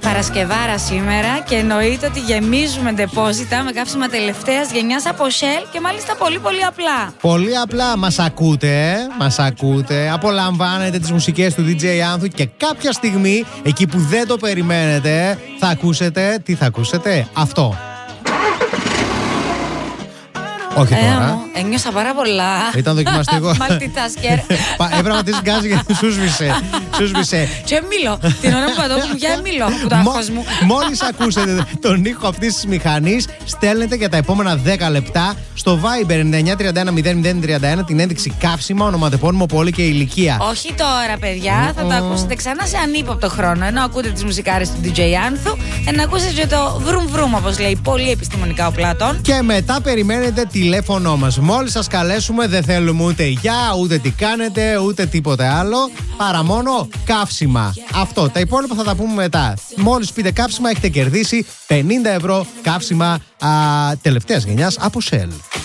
Παρασκευάρα σήμερα και εννοείται ότι γεμίζουμε ντεπόζιτα με καύσιμα τελευταίας γενιάς από Shell και μάλιστα πολύ πολύ απλά. Πολύ απλά. Μας ακούτε, απολαμβάνετε τις μουσικές του DJ Άνθου και κάποια στιγμή, εκεί που δεν το περιμένετε, θα ακούσετε, τι θα ακούσετε, αυτό. Όχι τώρα. Ένιωσα πάρα πολλά. Ήταν δοκιμαστικό. Multitasker. Έπρεπε να της γκάζει γιατί σου σβήσε. Και μιλώ. Την ώρα που πατώ μου για μιλώ. Που το άγχος μου. Μόλις ακούσετε τον ήχο αυτής της μηχανής, στέλνετε για τα επόμενα 10 λεπτά στο Viber 9931 την ένδειξη καύσιμα, ονοματεπώνυμο, πόλη και ηλικία. Όχι τώρα, παιδιά. Θα το ακούσετε ξανά σε ανύποπτο χρόνο. Ενώ ακούτε τις μουσικάρες του DJ Άνθου, να ακούσετε και το βρουμ βρουμ, όπως λέει πολύ επιστημονικά ο Πλάτων. Και μετά περιμένετε τηλέφωνο μας. Μόλις σας καλέσουμε, δεν θέλουμε ούτε γεια, ούτε τι κάνετε, ούτε τίποτε άλλο, παρά μόνο καύσιμα. Αυτό. Τα υπόλοιπα θα τα πούμε μετά. Μόλις πείτε καύσιμα, έχετε κερδίσει 50 ευρώ καύσιμα τελευταίας γενιάς από Shell.